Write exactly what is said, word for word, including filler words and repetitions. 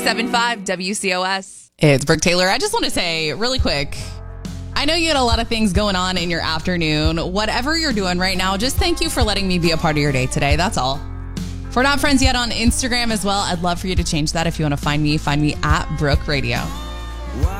ninety-seven point five W C O S. It's Brooke Taylor. I just want to say really quick, I know you had a lot of things going on in your afternoon. Whatever you're doing right now, just thank you for letting me be a part of your day today. That's all. If we're not friends yet on Instagram as well, I'd love for you to change that. If you want to find me, find me at Brooke Radio.